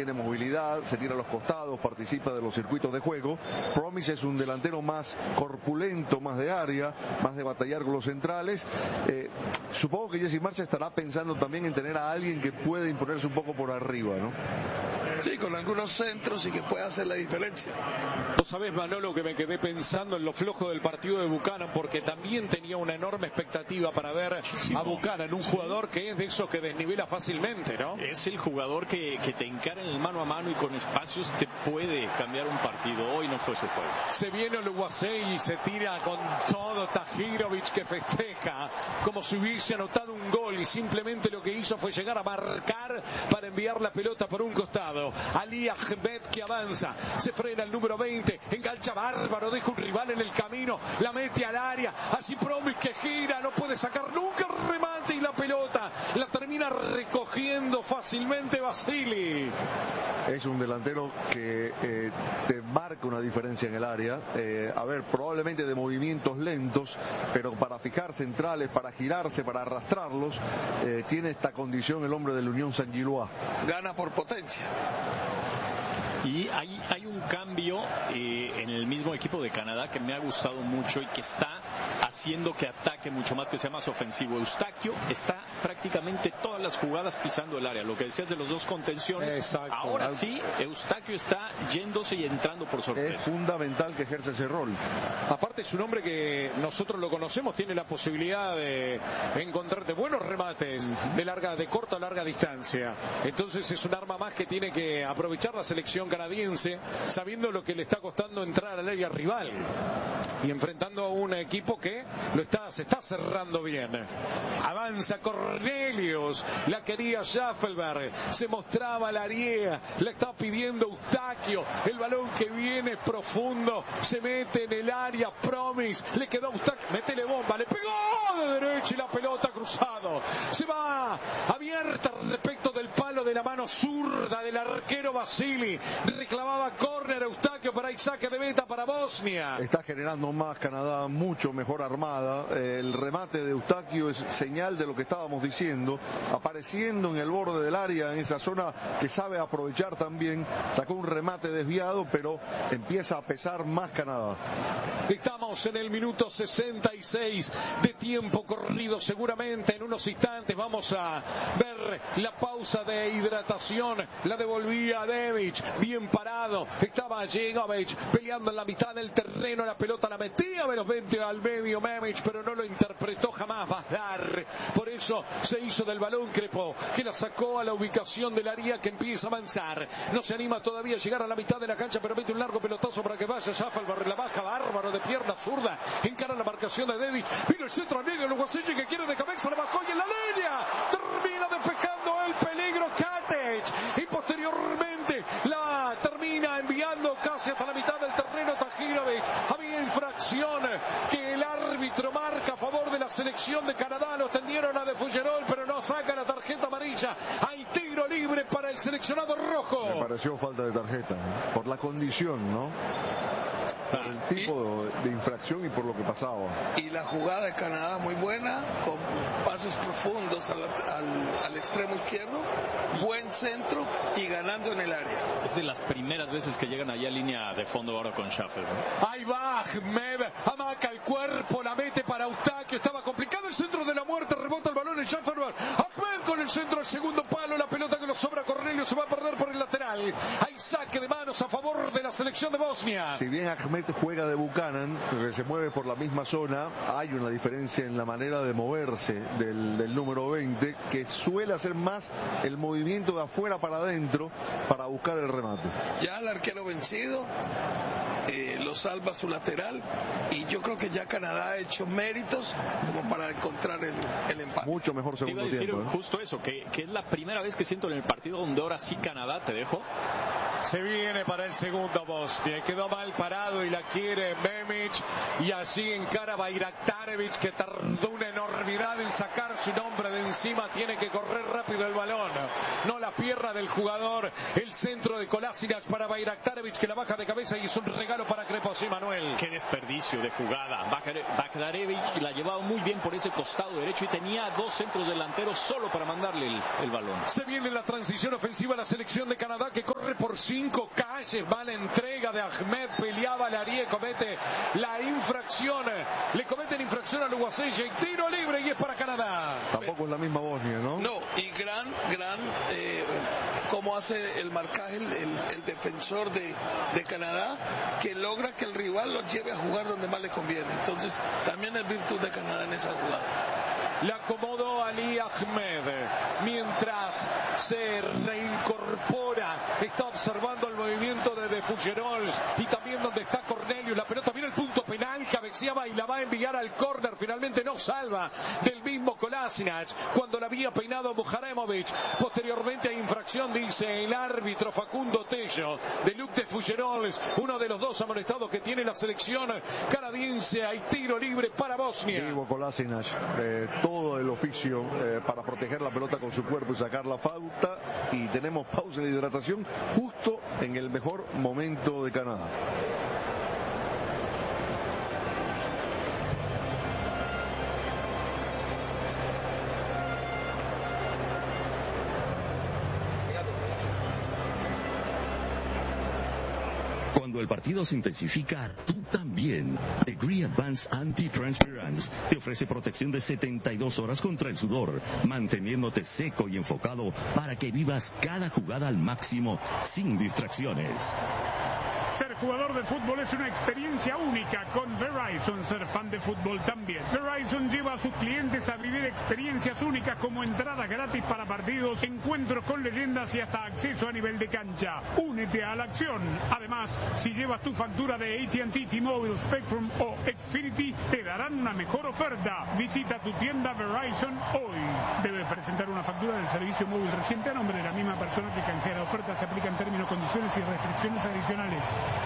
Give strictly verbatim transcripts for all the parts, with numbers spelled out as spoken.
tiene movilidad, se tira a los costados, participa de los circuitos de juego. Promise es un delantero más corpulento, más de área, más de batallar con los centrales. Eh, supongo que Jesse Marsch estará pensando también en tener a alguien que puede imponerse un poco por arriba, ¿no? Sí, con algunos centros y que pueda hacer la diferencia. Vos sabés, Manolo, que me quedé pensando en lo flojo del partido de Buchanan, porque también tenía una enorme expectativa para ver a Buchanan, un jugador que es de esos que desnivela fácilmente, ¿no? Es el jugador que, que te encara en el mano a mano y con espacios te puede cambiar un partido. Hoy no fue su juego. Se viene Oluwasei y se tira con todo Tahirovic, que festeja como si hubiese anotado un gol, y simplemente lo que hizo fue llegar a marcar para enviar la pelota por un costado. Ali Ahmed, que avanza, se frena el número veinte, engancha bárbaro, deja un rival en el camino, la mete al área, así Promise, que gira, no puede sacar nunca el remate, y la pelota la termina recogiendo fácilmente Vasily. Es un delantero que eh, te marca una diferencia en el área. Eh, a ver, probablemente de movimientos lentos, pero para fijar centrales, para girarse, para arrastrarlos, eh, tiene esta condición el hombre del Unión Saint-Gilloise. Gana por potencia. Y hay, hay un cambio eh, en el mismo equipo de Canadá que me ha gustado mucho y que está haciendo que ataque mucho más, que sea más ofensivo. Eustaquio está prácticamente todas las jugadas pisando el área. Lo que decías de los dos contenciones, exacto. Ahora sí, Eustaquio está yéndose y entrando por sorpresa. Es fundamental que ejerza ese rol. Aparte es un hombre que nosotros lo conocemos, tiene la posibilidad de encontrarte buenos remates de larga, de corta o larga distancia. Entonces es un arma más que tiene que aprovechar la selección canadiense, sabiendo lo que le está costando entrar al área rival y enfrentando a un equipo que lo está, se está cerrando bien. Avanza Cornelius, la quería Schaffelberg, se mostraba la área, la está pidiendo Eustaquio, el balón que viene profundo, se mete en el área, Promise, le quedó Eustaquio, métele bomba, le pegó de derecha y la pelota cruzado, se va abierta respecto del palo de la mano zurda del arquero Vasily. Reclamaba córner Eustaquio, para ahí saque de meta para Bosnia. Está generando más Canadá, mucho mejor armada. El remate de Eustaquio es señal de lo que estábamos diciendo, apareciendo en el borde del área, en esa zona que sabe aprovechar también. Sacó un remate desviado, pero empieza a pesar más Canadá. Estamos en el minuto sesenta y seis de tiempo corrido. Seguramente en unos instantes vamos a ver la pausa de hidratación. La devolvía Devic, bien parado, estaba Jegovic peleando en la mitad del terreno, la pelota la metía velozmente al medio Memic, pero no lo interpretó jamás Vazar, por eso se hizo del balón Crepo, que la sacó a la ubicación del área, que empieza a avanzar, no se anima todavía a llegar a la mitad de la cancha, pero mete un largo pelotazo para que vaya Schaffelberg, la baja bárbaro de pierna zurda, encara la marcación de Dedic, vino el centro a negro, Oluwasei que quiere de cabeza, la bajó y en la línea, termina despejando el peligro Katic, y posteriormente la termina enviando casi hasta la mitad del terreno Tahirovic. Había infracción que el árbitro marca a favor de la selección de Canadá, lo tendieron a De Fougerolles, pero no saca la tarjeta amarilla. Hay tiro libre para el seleccionado rojo. Me pareció falta de tarjeta, ¿eh? Por la condición, ¿no? Por el tipo de infracción y por lo que pasaba. Y la jugada de Canadá muy buena, con pasos profundos al, al, al extremo izquierdo, buen centro y ganando en el área. Es de las primeras veces que llegan allá a línea de fondo ahora con Schaffelberg. Ahí va Ahmed, amaca el cuerpo, la mete para Eustaquio, estaba complicado el centro de la muerte, rebota el balón en Schaffelberg. Ahmed con el centro al segundo palo, la pelota que lo sobra Cornelio se va a perder por el lateral. Hay saque de manos a favor de la selección de Bosnia. Si bien Ahmed juega de Buchanan, que se mueve por la misma zona, hay una diferencia en la manera de moverse del, del número veinte, que suele hacer más el movimiento de afuera para adentro para buscar el remate. Ya el arquero vencido, eh, lo salva su lateral, y yo creo que ya Canadá ha hecho méritos como para encontrar el, el empate. Mucho mejor segundo te iba a decir tiempo. ¿eh? Justo eso, que, que es la primera vez que siento en el partido donde ahora sí Canadá, te dejo, Se viene para el segundo Bosnia. Quedó mal parado y la quiere Memic. Y allí encara Bayraktarevic, que tardó una enormidad en sacar su nombre de encima. Tiene que correr rápido el balón. No la pierna del jugador. El centro de Kolasinac para Bayraktarevic, que la baja de cabeza y es un regalo para Creposí, Manuel. Qué desperdicio de jugada. Bayraktarevic la llevaba muy bien por ese costado derecho y tenía dos centros delanteros solo para mandarle el, el balón. Se viene la transición ofensiva a la selección de Canadá, que corre por cinco calles. Mala entrega de Ahmed. Peleaba Larie, comete la infracción. Le cometen infracción al Uguasella y tiro libre y es para Canadá. Tampoco es la misma Bosnia, ¿no? No, y gran, gran, eh, cómo hace el marcaje el, el, el defensor de, de Canadá, que logra que el rival lo lleve a jugar donde más le conviene. Entonces, también es virtud de Canadá en esa jugada. La acomodó Ali Ahmed mientras se reincorpora. Está observando el movimiento de De Fougerols y también donde está Cornelius. La pelota viene el punto penal, cabeceaba y la va a enviar al córner. Finalmente no salva del mismo Kolasinac cuando la había peinado Mujaremovic. Posteriormente a infracción, dice el árbitro Facundo Tello, de Luc De Fougerols, uno de los dos amonestados que tiene la selección canadiense. Hay tiro libre para Bosnia. Vivo Kolasinac, eh, todo el oficio eh, para proteger la pelota con su cuerpo y sacar la falta, y tenemos pausa de hidratación justo en el mejor momento de Canadá. Cuando el partido se intensifica, tú también. Degree Advanced Anti-Transpirants te ofrece protección de setenta y dos horas contra el sudor, manteniéndote seco y enfocado para que vivas cada jugada al máximo, sin distracciones. Ser jugador de fútbol es una experiencia única con Verizon. Ser fan de fútbol también. Verizon lleva a sus clientes a vivir experiencias únicas como entradas gratis para partidos, encuentros con leyendas y hasta acceso a nivel de cancha. Únete a la acción. Además, si llevas tu factura de A T and T, T-Mobile, Spectrum o Xfinity, te darán una mejor oferta. Visita tu tienda Verizon hoy. Debe presentar una factura del servicio móvil reciente a nombre de la misma persona que canjea la oferta. Se aplican términos, condiciones y restricciones adicionales.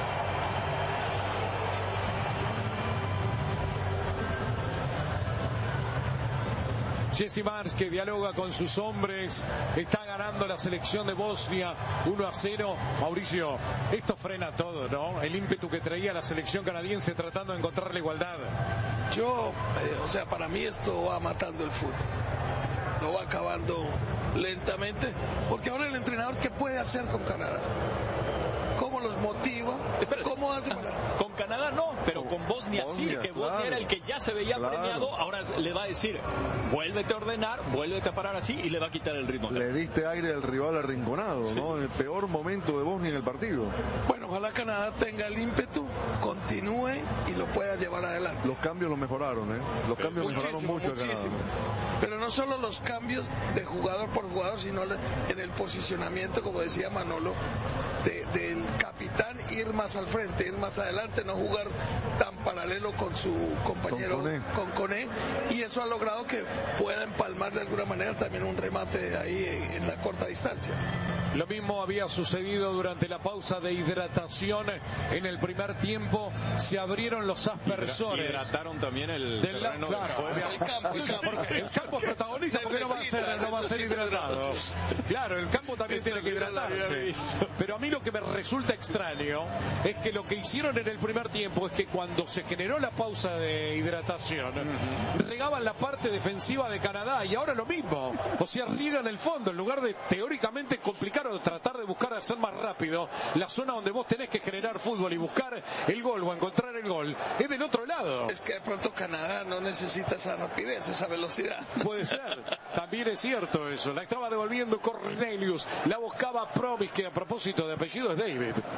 Jesse Marsch, que dialoga con sus hombres. Está ganando la selección de Bosnia uno a cero. Mauricio, esto frena todo, ¿no? El ímpetu que traía la selección canadiense tratando de encontrar la igualdad. Yo, eh, o sea, para mí esto va matando el fútbol. Lo va acabando lentamente. Porque ahora el entrenador, ¿qué puede hacer con Canadá? ¿Cómo los motiva? Espera, ¿Cómo hace para...? Con Canadá no, pero con Bosnia, Bosnia sí, que Bosnia claro, era el que ya se veía claro. premiado. Ahora le va a decir, vuélvete a ordenar, vuélvete a parar así, y le va a quitar el ritmo. Le diste aire al rival arrinconado, Sí. ¿no? En el peor momento de Bosnia en el partido. Bueno, ojalá Canadá tenga el ímpetu, continúe y lo pueda llevar adelante. Los cambios lo mejoraron, ¿eh? Los cambios mejoraron Muchísimo, mucho a Canadá. muchísimo. Pero no solo los cambios de jugador por jugador, sino en el posicionamiento, como decía Manolo, de, del capitán, ir más al frente, ir más adelante, no jugar tan paralelo con su compañero, Con Koné. con Koné, y eso ha logrado que pueda empalmar de alguna manera también un remate ahí en, en la corta distancia. Lo mismo había sucedido durante la pausa de hidratación en el primer tiempo. Se abrieron los aspersores. Hidrataron también el Del la- terreno claro, de juego. El campo, el campo. Porque el campo es protagonista, porque no va a ser, no va a ser hidratado. Claro, el campo también tiene que hidratarse. Pero a mí lo que me resulta extraño es que lo que hicieron en el primer tiempo es que cuando se generó la pausa de hidratación, regaban la parte defensiva de Canadá, y ahora lo mismo. O sea, riegan el fondo en lugar de teóricamente complicar o tratar de buscar hacer más rápido la zona donde vos tenés que generar fútbol y buscar el gol o encontrar el gol. Es del otro lado. Es que de pronto Canadá no necesita esa rapidez, esa velocidad. Puede ser, también es cierto eso. La estaba devolviendo Cornelius, la buscaba Promis, que a propósito de apellido es David. Salió John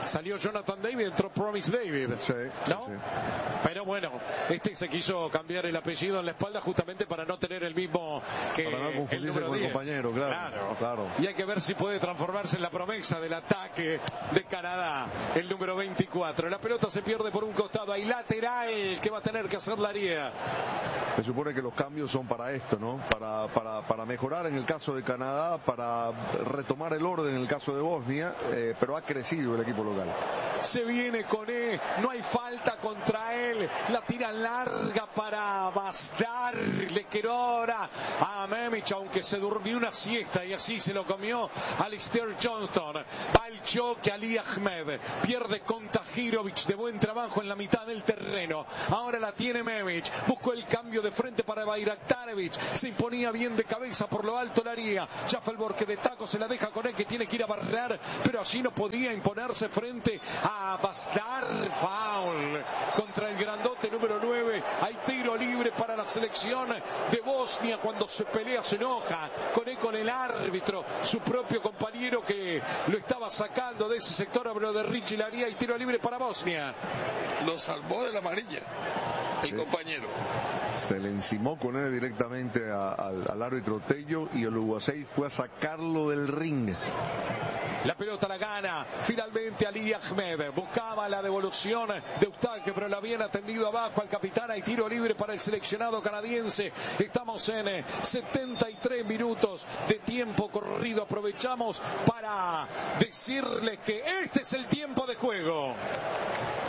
Jonathan David, entró Promise David. Sí, ¿no? sí, sí. Pero bueno, este se quiso cambiar el apellido en la espalda justamente para no tener el mismo que para no confundirse el número con diez. el compañero, claro, claro, claro. Y hay que ver si puede transformarse en la promesa del ataque de Canadá, el número veinticuatro. La pelota se pierde por un costado, hay lateral que va a tener que hacer Laría. Se supone que los cambios son para esto, ¿no? Para, para, para mejorar en el caso de Canadá, para retomar el orden en el caso de Bosnia, eh, pero ha crecido el equipo local. Se viene con E, no hay falta contra él, la tira larga para Bastar, le quedó ahora a Memic, aunque se durmió una siesta y así se lo comió Alistair Johnston. Va el choque, Ali Ahmed, pierde con Tahirovic, de buen trabajo en la mitad del terreno, ahora la tiene Memic, buscó el cambio de frente para Bayraktarevic, se imponía bien de cabeza por lo alto Laría, Schaffelborg que de taco se la deja con él, que tiene que ir a barrer, pero allí no podía imponerse frente a Bastar. Foul contra el grandote número nueve, hay tiro libre para la selección de Bosnia. Cuando se pelea se enoja con él, con el árbitro, su propio compañero que lo estaba sacando de ese sector, hablo de Richie Laría, y tiro libre para Bosnia. Lo salvó de la amarilla el sí. compañero. Se le encimó con él directamente a, al, al árbitro Tello y el Uruguay fue a sacarlo del ring. La pelota la gana finalmente Ali Ahmed, buscaba la devolución de Eustaquio, pero la habían atendido abajo al capitán. Hay tiro libre para el seleccionado canadiense. Estamos en setenta y tres minutos de tiempo corrido. Aprovechamos para decirles que este es el tiempo de juego.